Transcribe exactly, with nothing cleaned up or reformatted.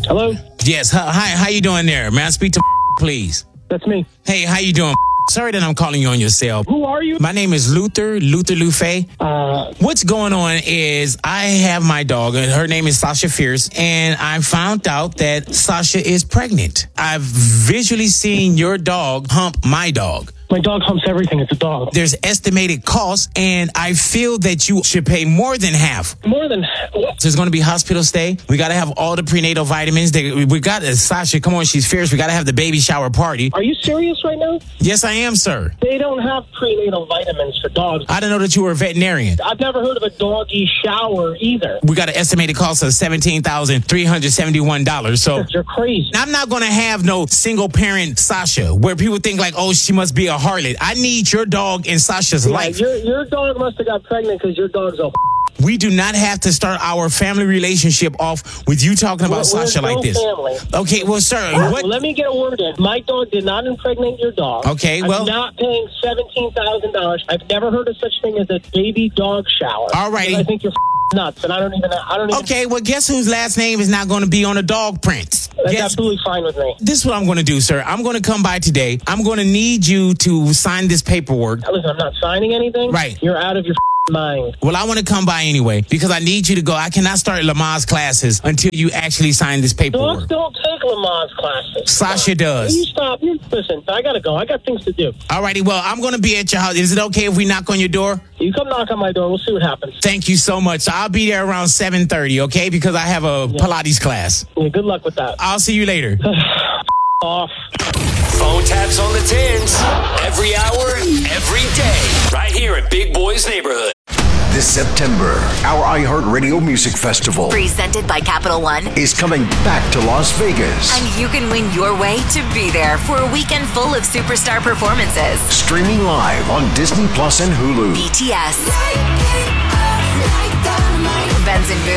Hello? Yes. Hi, how you doing there? May I speak to please? That's me. Hey, how you doing? Sorry that I'm calling you on your cell. Who are you? My name is Luther, Luther Lufe. Uh, What's going on is I have my dog, and her name is Sasha Fierce, and I found out that Sasha is pregnant. I've visually seen your dog hump my dog. My dog humps everything. It's a dog. There's estimated costs, and I feel that you should pay more than half. More than... What? So there's going to be hospital stay. We got to have all the prenatal vitamins. They, we got uh, Sasha, come on, she's fierce. We got to have the baby shower party. Are you serious right now? Yes, I am, sir. They don't have prenatal vitamins for dogs. I didn't know that you were a veterinarian. I've never heard of a doggy shower either. We got an estimated cost of seventeen thousand three hundred seventy-one dollars. So You're crazy. I'm not going to have no single parent Sasha where people think like, oh, she must be a harlot. I need your dog in Sasha's Yeah, life. Your, your dog must have got pregnant because your dog's a... We do not have to start our family relationship off with you talking about We're- we're Sasha no like this. family. Okay, well, sir, Well, what? let me get a word in. My dog did not impregnate your dog. Okay, well- I'm not paying seventeen thousand dollars. I've never heard of such thing as a baby dog shower. All righty. I think you're nuts, and I don't even... I don't even... Okay, well, guess whose last name is not going to be on a dog print? That's Guess- absolutely fine with me. This is what I'm going to do, sir. I'm going to come by today. I'm going to need you to sign this paperwork. Listen, I'm not signing anything. Right. You're out of your mind. Well, I want to come by anyway because I need you to go. I cannot start Lamaze classes until you actually sign this Dogs paperwork. don't take Lamaze classes. Sasha does. You stop. You listen. I gotta go. I got things to do. Alrighty, well, I'm going to be at your house. Is it okay if we knock on your door? You come knock on my door. We'll see what happens. Thank you so much. So I'll be there around seven thirty, okay? Because I have a Pilates class. Yeah, good luck with that. I'll see you later. Off. Phone taps on the tins. Every hour, every day. Right here at Big Boy's Neighborhood. This September, our iHeartRadio Music Festival presented by Capital One is coming back to Las Vegas. And you can win your way to be there for a weekend full of superstar performances. Streaming live on Disney Plus and Hulu. B T S, Benson Boone,